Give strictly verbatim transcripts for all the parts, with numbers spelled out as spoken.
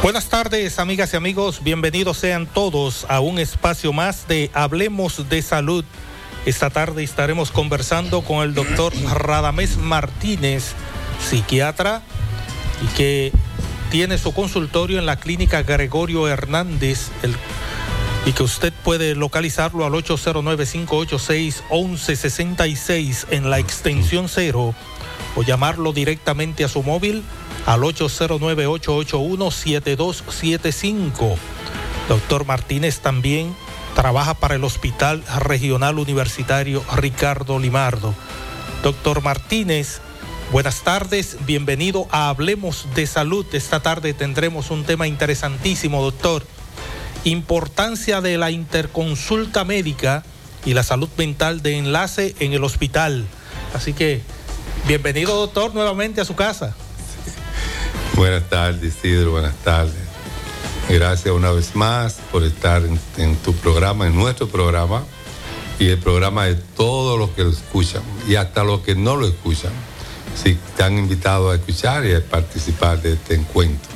Buenas tardes, amigas y amigos, bienvenidos sean todos a un espacio más de Hablemos de Salud. Esta tarde estaremos conversando con el doctor Radamés Martínez, psiquiatra, y que tiene su consultorio en la clínica Gregorio Hernández, el, y que usted puede localizarlo al ocho cero nueve, cinco ocho seis, once sesenta y seis en la extensión cero, o llamarlo directamente a su móvil al ocho cero nueve, ocho ocho uno, siete dos siete cinco. Doctor Martínez también trabaja para el Hospital Regional Universitario Ricardo Limardo. Doctor Martínez, buenas tardes, bienvenido a Hablemos de Salud. Esta tarde tendremos un tema interesantísimo, doctor. Importancia de la interconsulta médica y la salud mental de enlace en el hospital. Así que, bienvenido, doctor, nuevamente a su casa. Buenas tardes, Isidro, buenas tardes. Gracias una vez más por estar en, en tu programa, en nuestro programa, y el programa de todos los que lo escuchan, y hasta los que no lo escuchan. Sí, te han invitado a escuchar y a participar de este encuentro.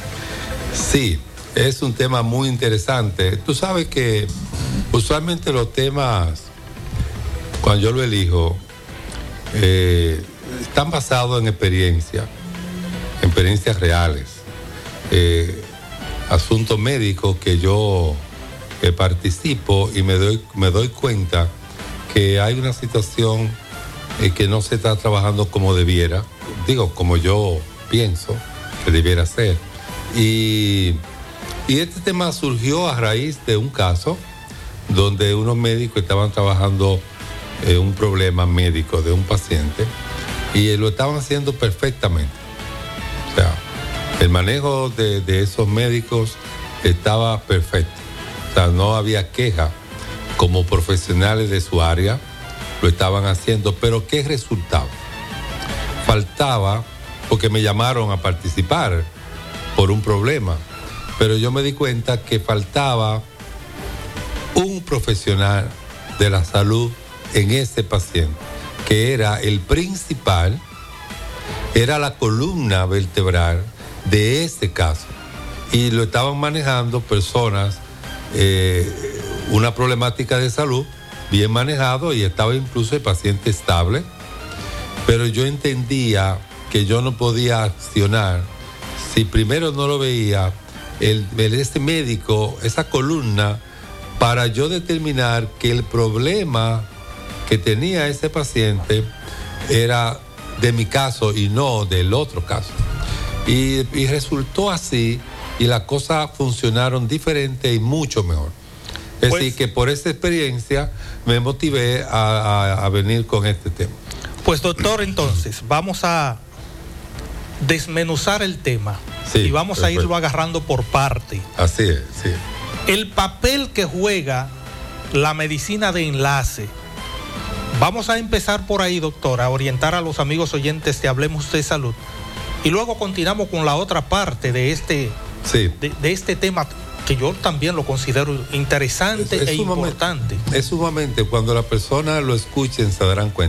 Sí, es un tema muy interesante. Tú sabes que usualmente los temas, cuando yo lo elijo, eh, están basados en experiencia. experiencias reales, eh, asuntos médicos que yo eh, participo y me doy, me doy cuenta que hay una situación eh, que no se está trabajando como debiera, digo, como yo pienso que debiera ser. Y, y este tema surgió a raíz de un caso donde unos médicos estaban trabajando eh, un problema médico de un paciente y lo estaban haciendo perfectamente. O sea, el manejo de, de esos médicos estaba perfecto. O sea, no había queja. Como profesionales de su área lo estaban haciendo, pero ¿qué resultaba? Faltaba, porque me llamaron a participar por un problema, pero yo me di cuenta que faltaba un profesional de la salud en ese paciente, que era el principal, era la columna vertebral de este caso. Y lo estaban manejando personas, eh, una problemática de salud bien manejado, y estaba incluso el paciente estable. Pero yo entendía que yo no podía accionar si primero no lo veía el, el, este médico, esa columna, para yo determinar que el problema que tenía ese paciente era de mi caso y no del otro caso. Y, y resultó así, y las cosas funcionaron diferente y mucho mejor. Es pues, decir, que por esa experiencia me motivé a, a, a venir con este tema. Pues, doctor, entonces, vamos a desmenuzar el tema, sí, y vamos perfecto. a irlo agarrando por parte. Así es, sí. El papel que juega la medicina de enlace. Vamos a empezar por ahí, doctor, a orientar a los amigos oyentes de Hablemos de Salud. Y luego continuamos con la otra parte de este, sí. de, de este tema, que yo también lo considero interesante es, es e importante. Es sumamente, cuando las personas lo escuchen se darán cuenta.